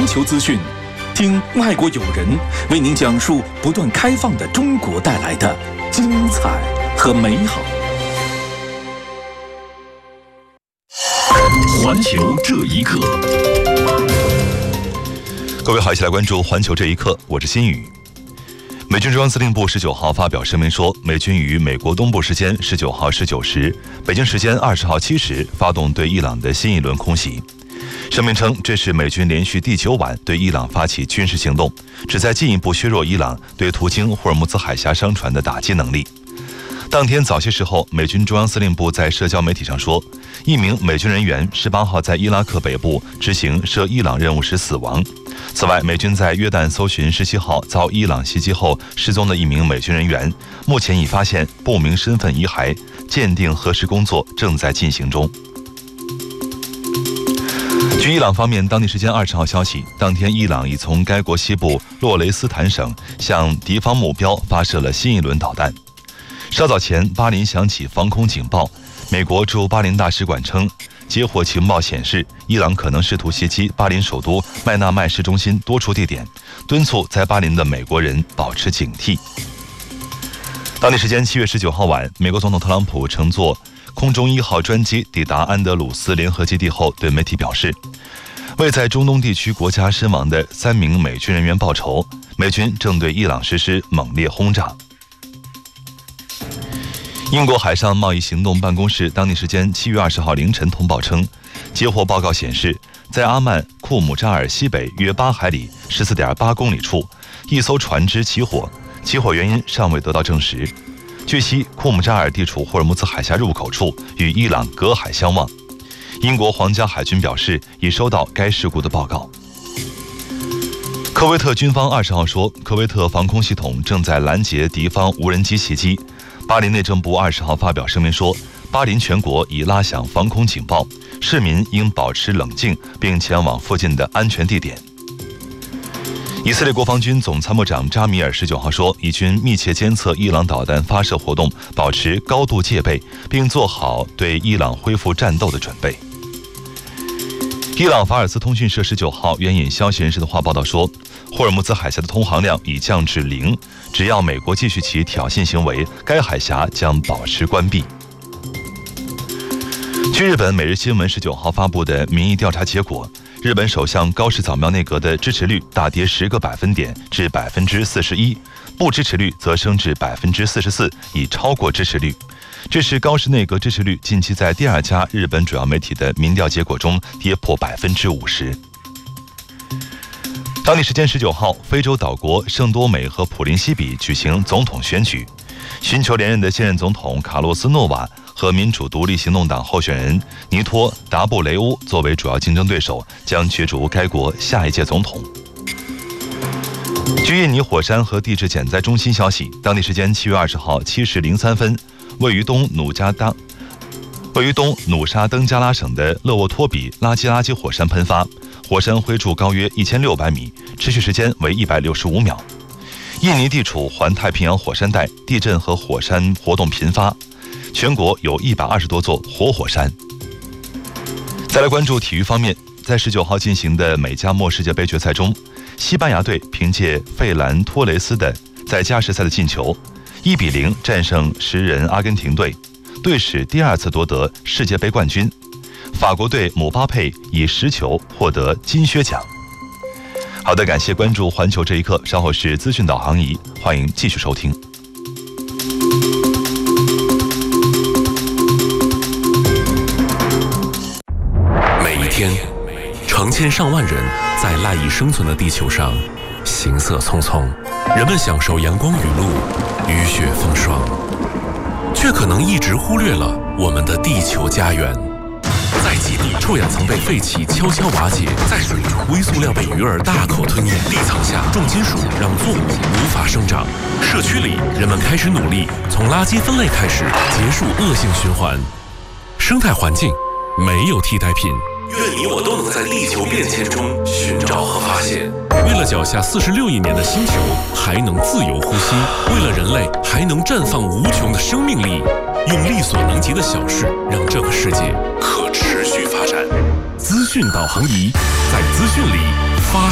环球资讯，听外国友人为您讲述不断开放的中国带来的精彩和美好。环球这一刻， 各位好，一起来关注环球这一刻，我是新宇。美军中央司令部19号发表声明说，美军于美国东部时间19号19时，北京时间20号7时发动对伊朗的新一轮空袭。声明称，这是美军连续第9晚对伊朗发起军事行动，旨在进一步削弱伊朗对途经霍尔木兹海峡商船的打击能力。当天早些时候，美军中央司令部在社交媒体上说，一名美军人员18号在伊拉克北部执行涉伊朗任务时死亡。此外，美军在约旦搜寻17号遭伊朗袭击后失踪的一名美军人员，目前已发现不明身份遗骸，鉴定核实工作正在进行中。据伊朗方面当地时间20号消息，当天伊朗已从该国西部洛雷斯坦省向敌方目标发射了新一轮导弹。稍早前，巴林响起防空警报。美国驻巴林大使馆称，接获情报显示，伊朗可能试图袭击巴林首都麦纳麦市中心多处地点，敦促在巴林的美国人保持警惕。当地时间7月19号晚，美国总统特朗普乘坐空中1号专机抵达安德鲁斯联合基地后，对媒体表示，为在中东地区国家身亡的3名美军人员报仇，美军正对伊朗实施猛烈轰炸。英国海上贸易行动办公室当地时间7月20号凌晨通报称，接获报告显示，在阿曼库姆扎尔西北约8海里 14.8 公里处，一艘船只起火，起火原因尚未得到证实。据悉，库姆扎尔地处霍尔木兹海峡入口处，与伊朗隔海相望。英国皇家海军表示，已收到该事故的报告。科威特军方20号说，科威特防空系统正在拦截敌方无人机袭击。巴林内政部20号发表声明说，巴林全国已拉响防空警报，市民应保持冷静，并前往附近的安全地点。以色列国防军总参谋长扎米尔19号说，以军密切监测伊朗导弹发射活动，保持高度戒备，并做好对伊朗恢复战斗的准备。伊朗法尔斯通讯社19号援引消息人士的话报道说，霍尔木兹海峡的通航量已降至0，只要美国继续其挑衅行为，该海峡将保持关闭。据日本每日新闻19号发布的民意调查结果，日本首相高市早苗内阁的支持率大跌10个百分点至41%，不支持率则升至44%，已超过支持率。这是高市内阁支持率近期在第2家日本主要媒体的民调结果中跌破50%。当地时间19号，非洲岛国圣多美和普林西比举行总统选举，寻求连任的现任总统卡洛斯诺瓦和民主独立行动党候选人尼托达布雷乌作为主要竞争对手，将角逐该国下一届总统。据印尼火山和地质减灾中心消息，当地时间7月20号7时03分，位于东努沙登加拉省的勒沃托比拉基火山喷发，火山灰柱高约1600米，持续时间为165秒。印尼地处环太平洋火山带，地震和火山活动频发，全国有120多座活火山。再来关注体育方面，在19号进行的美加墨世界杯决赛中，西班牙队凭借费兰托雷斯的在加时赛的进球，1-0战胜10人阿根廷队，队史第2次夺得世界杯冠军。法国队姆巴佩以10球获得金靴奖。好的，感谢关注环球这一刻，稍后是资讯导航仪，欢迎继续收听。 每一天，成千上万人在赖以生存的地球上行色匆匆，人们享受阳光雨露、雨雪风霜，却可能一直忽略了我们的地球家园。在极地，臭氧层被废气悄悄瓦解；在水中，微塑料被鱼儿大口吞咽；地层下，重金属让作物无法生长。社区里，人们开始努力从垃圾分类开始，结束恶性循环。生态环境没有替代品。愿你我都能在地球变迁中寻找和发现。为了脚下46亿年的星球还能自由呼吸，为了人类还能绽放无穷的生命力，用力所能及的小事让这个世界可持续发展。资讯导航仪，在资讯里